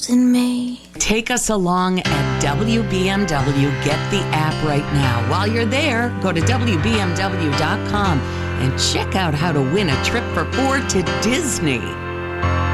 losing me. Take us along at WBMW. Get the app right now. While you're there, go to WBMW.com and check out how to win a trip for 4 to Disney.